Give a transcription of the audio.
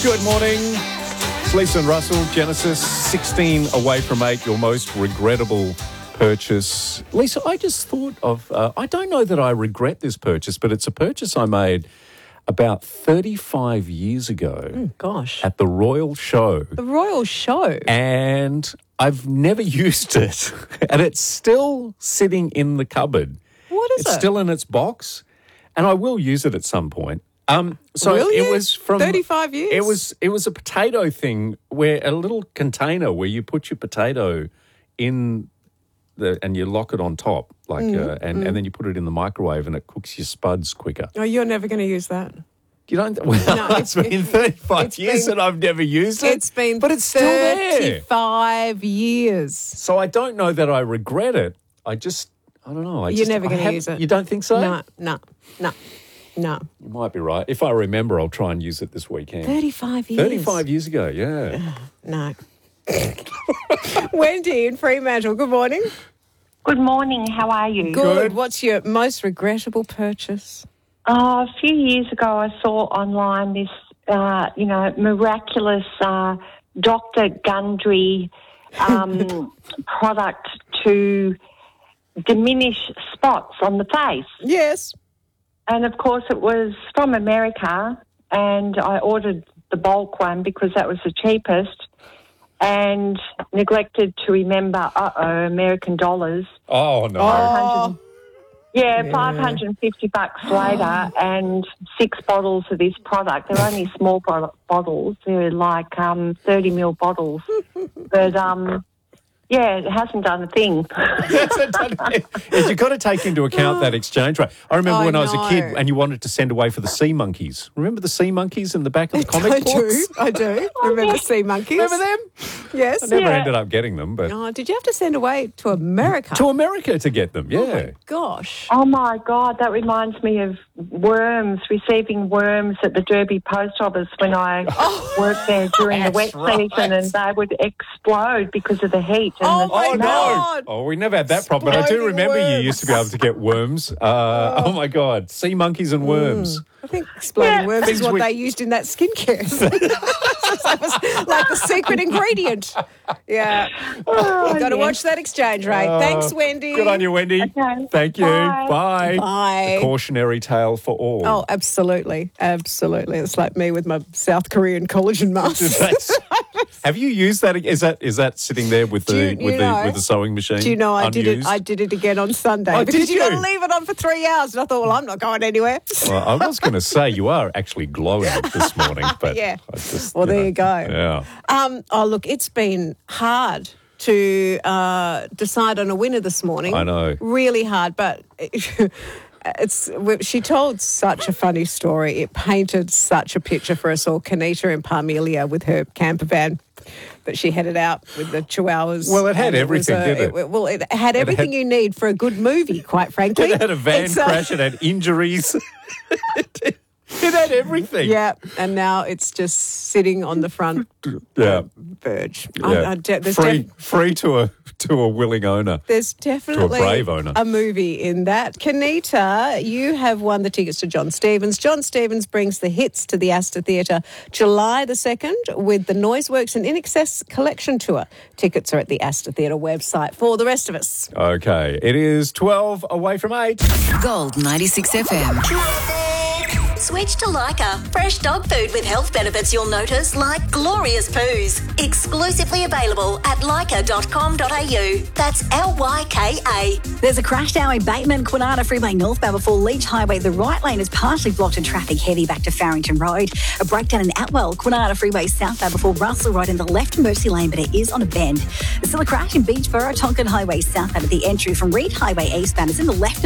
Good morning. It's Lisa and Russell, Genesis, 16 away from 8, your most regrettable purchase. Lisa, I just thought of, I don't know that I regret this purchase, but it's a purchase I made about 35 years ago Gosh. at the Royal Show. The Royal Show? And I've never used it. And it's still sitting in the cupboard. What is It's it? still in its box, and I will use it at some point. So Will you? it was from 35 years? It was a potato thing where a little container where you put your potato in and you lock it on top, and then you put it in the microwave and it cooks your spuds quicker. Oh, you're never going to use that. You don't. Well, No, it's been 35 years and I've never used it. It's been but it's still there. 35 years. So I don't know that I regret it. I don't know. You're never going to use it. You don't think so? No. You might be right. If I remember, I'll try and use it this weekend. 35 years. 35 years ago, yeah. No. Wendy in Fremantle, good morning. Good morning. How are you? Good. What's your most regrettable purchase? A few years ago, I saw online this, miraculous Dr. Gundry product to diminish spots on the face. Yes. And, of course, it was from America, and I ordered the bulk one because that was the cheapest and neglected to remember, American dollars. Oh, no. $550 later and 6 bottles of this product. They're only small bottles. They're like 30ml bottles. But, it hasn't done a thing. You've got to take into account that exchange rate. I remember when I was a kid know. and you wanted to send away for the sea monkeys. Remember the sea monkeys in the back of the comic books? I do. Remember sea monkeys? Remember them? Yes. I never ended up getting them, but Oh, did you have to send away to America? to America to get them, yeah. Oh, my gosh. Oh, my God, that reminds me of receiving worms at the Derby post office when I worked there during the wet season, and they would explode because of the heat and Oh, the my smell. God. Oh, we never had that problem, but I do Exploding remember you worms. used to be able to get worms. Oh, my God, sea monkeys and worms. I think exploding worms Things is what we- they used in that skincare. That was like the secret ingredient. Yeah. Oh, You've got to yeah. watch that exchange rate. Thanks, Wendy. Good on you, Wendy. Okay. Thank you. Bye. Bye. A cautionary tale for all. Oh, absolutely. Absolutely. It's like me with my South Korean collagen mask. Have you used that? Is that sitting there with the with the sewing machine? Do you know I did it? unused? I did it again on Sunday. Oh, because did you got to you? leave it on for 3 hours. And I thought, well, I'm not going anywhere. Well, I was going to say you are actually glowing this morning, but Yeah. I just, Well, there you go. Yeah. Look, it's been hard to decide on a winner this morning. I know. Really hard, but she told such a funny story. It painted such a picture for us all. Kanita in Parmelia with her camper van that she headed out with the chihuahuas. Well, it had And everything, didn't it? Well, it had everything you need for a good movie, quite frankly. It had a van crash. It had injuries. It had everything. Yeah, and now it's just sitting on the front Yeah. verge. Yeah. There's Free to a willing owner. There's definitely brave owner. a movie in that. Kanita, you have won the tickets to John Stevens. John Stevens brings the hits to the Astor Theatre July the 2nd with the Noiseworks and In Excess Collection Tour. Tickets are at the Astor Theatre website for the rest of us. Okay. It is 12 away from 8. Gold 96 FM. Switch to Lyca. Fresh dog food with health benefits you'll notice, like glorious poos. Exclusively available at lyca.com.au. That's Lyka. There's a crash now in Bateman, Kwinana Freeway northbound before Leach Highway. The right lane is partially blocked and traffic heavy back to Farrington Road. A breakdown in Atwell, Kwinana Freeway southbound before Russell Road in the left Mercy Lane, but it is on a bend. There's still a crash in Beachboro, Tonkin Highway southbound at the entry from Reed Highway eastbound. It's in the left